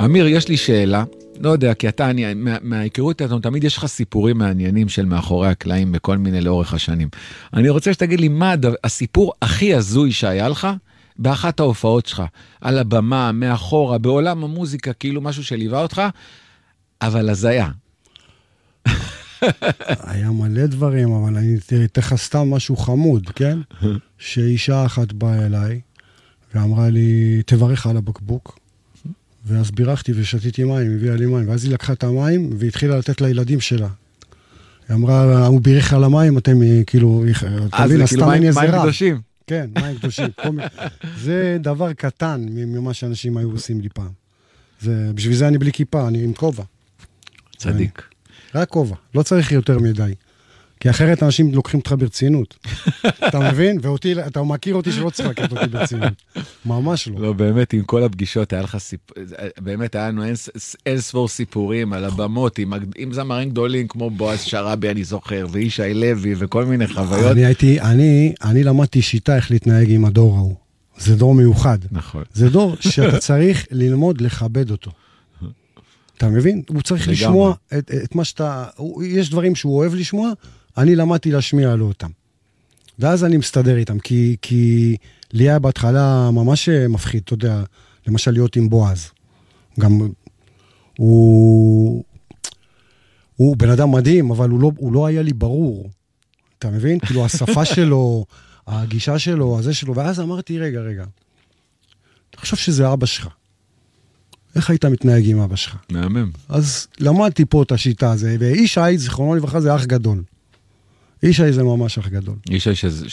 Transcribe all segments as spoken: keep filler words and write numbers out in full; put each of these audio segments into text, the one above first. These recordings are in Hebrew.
אמיר, יש לי שאלה, לא יודע, כי אתה, אני, מה, מההיכרות, אתה, תמיד יש לך סיפורים מעניינים של מאחורי הקלעים בכל מיני לאורך השנים. אני רוצה שתגיד לי מה הסיפור הכי הזוי שהיה לך באחת ההופעות שלך, על הבמה, מאחורה, בעולם המוזיקה, כאילו משהו שליווה אותך, אבל הזיה. היה מלא דברים, אבל אני אתן לך סתם משהו חמוד, כן? שאישה אחת באה אליי, ואמרה לי, תברך על הבקבוק, ואז בירכתי ושתיתי מים, הביאה לי מים, ואז היא לקחה את המים, והתחילה לתת לילדים שלה. היא אמרה, הוא בירך על המים, אתם כאילו, אז זה כאילו מים קדושים. כן, מים קדושים. זה דבר קטן ממה שאנשים היו עושים לי פעם. בשביל זה אני בלי כיפה, אני עם כובע. צדיק. רק כובע, לא צריך יותר מדי. כי אחרת אנשים לוקחים אותך ברצינות. אתה מבין? ואותי, אתה מכיר אותי שלא צריך לקחת אותי ברצינות. ממש לא. לא, באמת, עם כל הפגישות, היה לך סיפור, באמת, היה לנו אין ספור סיפורים על הבמות, עם, עם זמרים גדולים, כמו בועז שרבי, אני זוכר, וישי לוי, וכל מיני חוויות. אני הייתי, אני, אני למדתי שיטה איך להתנהג עם הדור ההוא. זה דור מיוחד. נכון. זה דור שאתה צריך ללמוד לכבד אותו. אתה מבין? הוא צריך לשמוע את, את מה שאתה, הוא, יש דברים שהוא אוהב לשמוע, אני למדתי להשמיע לו אותם. ואז אני מסתדר איתם, כי, כי לי היה בהתחלה ממש מפחיד, אתה יודע, למשל להיות עם בועז. גם הוא, הוא בן אדם מדהים, אבל הוא לא, הוא לא היה לי ברור. אתה מבין? כאילו השפה שלו, הגישה שלו, הזה שלו, ואז אמרתי, רגע, רגע, אתה חושב שזה אבא שלך. איך היית מתנהג עם אבא שלך? מהמם. אז למדתי פה את השיטה הזו, ואישי, זיכרונו לברכה, זה אח גדול. אישי זה ממש אח גדול. אישי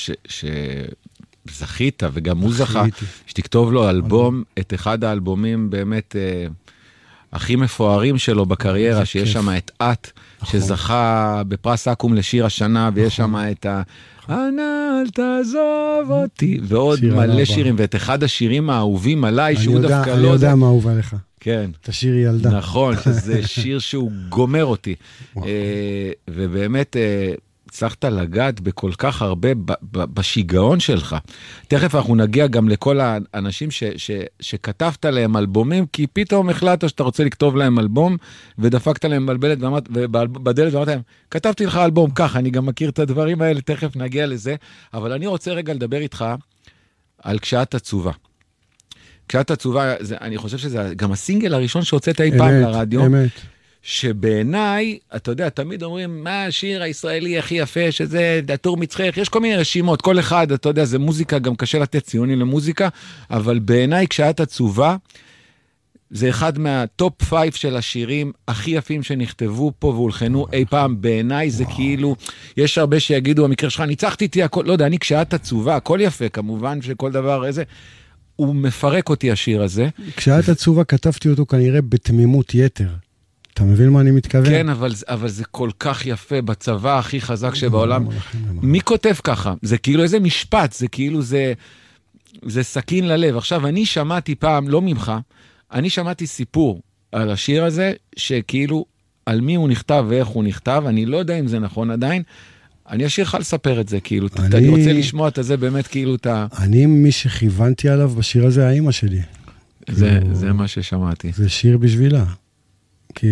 שזכית, וגם הוא זכה, שתכתוב לו אלבום, את אחד האלבומים באמת הכי מפוארים שלו בקריירה, שיש שם את את, שזכה בפרס אקו"ם לשיר השנה, ויש שם את ה... אנא אל תעזוב אותי, ועוד מלא שירים, ואת אחד השירים האהובים עליי, שהוא דווקא לא... אני יודע מה אהוב עליך. כן. את השיר ילדה. נכון, שזה שיר שהוא גומר אותי. ובאמת, הצלחת לגעת בכל כך הרבה בשיגעון שלך. תכף אנחנו נגיע גם לכל האנשים שכתבת להם אלבומים, כי פתאום החלטת שאתה רוצה לכתוב להם אלבום, ודפקת להם בלבלת בדלת ואמרת להם, כתבתי לך אלבום, ככה, אני גם מכיר את הדברים האלה, תכף נגיע לזה, אבל אני רוצה רגע לדבר איתך על כשאת עצובה. כשאת עצובה, אני חושב שזה גם הסינגל הראשון שהוצאת אי פעם לרדיו. אמת. שבעיניי, אתה יודע, תמיד אומרים, מה השיר הישראלי הכי יפה, שזה דתור מצחך, יש כל מיני רשימות, כל אחד, אתה יודע, זה מוזיקה, גם קשה לתת ציונים למוזיקה, אבל בעיניי, כשאת עצובה, זה אחד מהטופ פייב של השירים הכי יפים שנכתבו פה והולחנו אי פעם, בעיניי זה כאילו, יש הרבה שיגידו, המקרה שלך, ניצחתי איתי, הכל, לא יודע, אני כשאת עצובה, הכל יפה, כמובן שכל דבר איזה, הוא מפרק אותי השיר הזה. כשאת עצובה כתבתי אותו כנראה בתמימות יתר. אתה מבין מה אני מתכוון? כן, אבל, אבל זה כל כך יפה, בצבא הכי חזק שבעולם. מי כותב ככה? זה כאילו איזה משפט, זה כאילו זה, זה סכין ללב. עכשיו, אני שמעתי פעם, לא ממך, אני שמעתי סיפור על השיר הזה, שכאילו, על מי הוא נכתב ואיך הוא נכתב, אני לא יודע אם זה נכון עדיין, אני אשאיר לך לספר את זה, כאילו, אני, אני רוצה לשמוע את זה באמת, כאילו, אתה... אני, מי שכיוונתי עליו בשיר הזה, האמא שלי. זה, כאילו, זה מה ששמעתי. זה שיר בשבילה. כי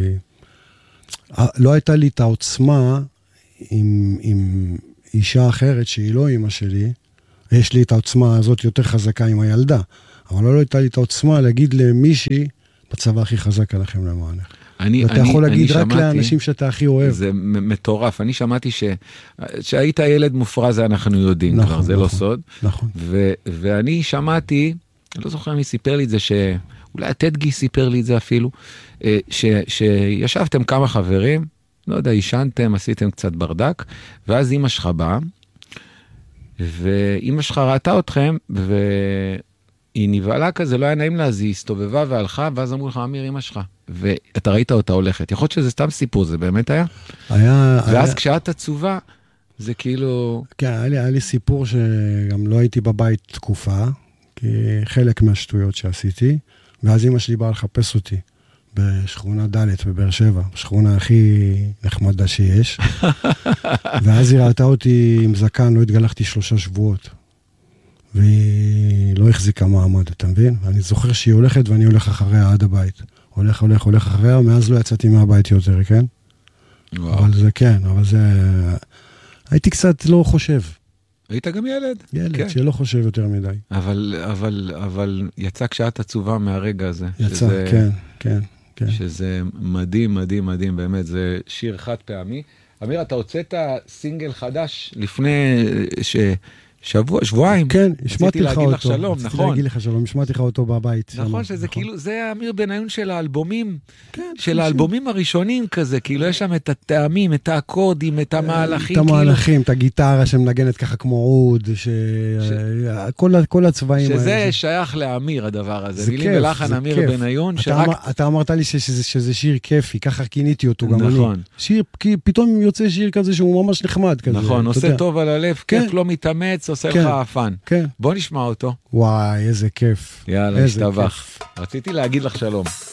לא הייתה לי את העוצמה עם, עם אישה אחרת שהיא לא אמא שלי, יש לי את העוצמה הזאת יותר חזקה עם הילדה, אבל לא הייתה לי את העוצמה להגיד למישהי, בצבא הכי חזק עליכם למענך. אני, ואתה אני, יכול להגיד רק שמעתי, לאנשים שאתה הכי אוהב. זה מטורף, אני שמעתי ש, שהיית ילד מופרע, זה אנחנו יודעים, נכון, כבר, זה נכון, לא סוד. נכון. ו, ואני שמעתי, אני לא זוכר מי סיפר לי את זה, שאולי הטדגי סיפר לי את זה אפילו, ש, שישבתם כמה חברים, לא יודע, ישנתם, עשיתם קצת ברדק, ואז אמא שלך באה, ואמא שלך ראתה אתכם, והיא נבעלה כזה, לא היה נעים לה, אז היא הסתובבה והלכה, ואז אמרו לך, אמיר, אמא שלך, ואתה ראית אותה הולכת. יכול להיות שזה סתם סיפור, זה באמת היה? היה... ואז היה... כשאת עצובה, זה כאילו... כן, היה לי, היה לי סיפור שגם לא הייתי בבית תקופה, כי חלק מהשטויות שעשיתי, ואז אמא שלי באה לחפש אותי. בשכונה ד' בבאר שבע, בשכונה הכי נחמדה שיש. ואז היא ראתה אותי עם זקן, לא התגלחתי שלושה שבועות. והיא לא החזיקה מעמד, אתה מבין? אני זוכר שהיא הולכת ואני הולך אחריה עד הבית. הולך, הולך, הולך אחריה, מאז לא יצאתי מהבית יותר, כן? וואו. אבל זה כן, אבל זה... הייתי קצת לא חושב. היית גם ילד. ילד, כן. שלא חושב יותר מדי. אבל, אבל, אבל יצא כשאת עצובה מהרגע הזה. יצא, שזה, כן, כן, כן. שזה מדהים, מדהים, מדהים, באמת, זה שיר חד פעמי. אמיר, אתה הוצאת סינגל חדש לפני ש... שבוע, שבועיים. כן, השמעתי לך אותו. רציתי להגיד לך שלום, נכון. רציתי להגיד לך שלום, השמעתי לך אותו בבית. נכון, שזה כאילו, זה אמיר בניון של האלבומים, של האלבומים הראשונים כזה, כאילו יש שם את הטעמים, את האקורדים, את המהלכים. את המהלכים, את הגיטרה שמנגנת ככה כמו עוד, כל הצבעים. שזה שייך לאמיר הדבר הזה. מילים ולחן אמיר בניון. אתה אמרת לי שזה שיר כיפי, ככה כיניתי אותו גם אני. נכון. שיר, כי פתאום יוצא שיר כזה שהוא ממש נחמד כזה. נכון, עושה טוב על הלב, כיף, לא מתאמץ, עושה לך פן. כן. בוא נשמע אותו. וואי, איזה כיף. יאללה, השתבח. רציתי להגיד לך שלום.